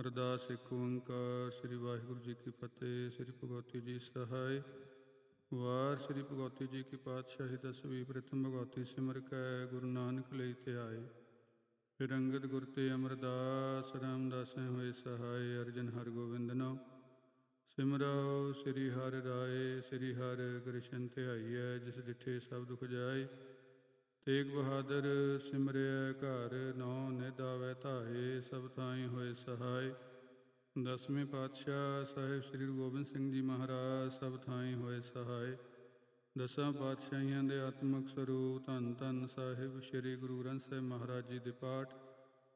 ਅਰਦਾਸ ਏਕ ਓੰਕਾਰ। ਸ੍ਰੀ ਵਾਹਿਗੁਰੂ ਜੀ ਕੀ ਫਤਿਹ। ਸ੍ਰੀ ਭਗਵਤੀ ਜੀ ਸਹਾਇ। ਵਾਰ ਸ੍ਰੀ ਭਗਵਤੀ ਜੀ ਕੀ ਪਾਤਸ਼ਾਹੀ ਦਸਵੀਂ। ਪ੍ਰਥਮ ਭਗਵਤੀ ਸਿਮਰ ਕੈ ਗੁਰੂ ਨਾਨਕ ਲਈ ਧਿਆਏ। ਫਿਰ ਅੰਗਦ ਗੁਰ ਤੇ ਅਮਰਦਾਸ ਰਾਮਦਾਸੈ ਹੋਏ ਸਹਾਇ। ਅਰਜਨ ਹਰਿ ਗੋਬਿੰਦ ਨੋ ਸਿਮਰਉ ਸ੍ਰੀ ਹਰਿ ਰਾਏ। ਸ੍ਰੀ ਹਰਿ ਕ੍ਰਿਸ਼ਨ ਧਿਆਈਐ ਜਿਸ ਡਿਠੇ ਸਭ ਦੁਖ ਜਾਏ। ਤੇਗ ਬਹਾਦਰ ਸਿਮਰਿਐ ਘਰ ਨੌ ਨਿਧ ਆਵੈ ਧਾਏ। ਸਭ ਥਾਈ ਹੋਏ ਸਹਾਇ। ਦਸਵੇਂ ਪਾਤਸ਼ਾਹ ਸਾਹਿਬ ਸ੍ਰੀ ਗੁਰੂ ਗੋਬਿੰਦ ਸਿੰਘ ਜੀ ਮਹਾਰਾਜ ਸਭ ਥਾਈ ਹੋਏ ਸਹਾਇ। ਦਸਾਂ ਪਾਤਸ਼ਾਹੀਆਂ ਦੇ ਆਤਮਿਕ ਸਰੂਪ ਧੰਨ ਧੰਨ ਸਾਹਿਬ ਸ੍ਰੀ ਗੁਰੂ ਗ੍ਰੰਥ ਸਾਹਿਬ ਮਹਾਰਾਜ ਜੀ ਦੇ ਪਾਠ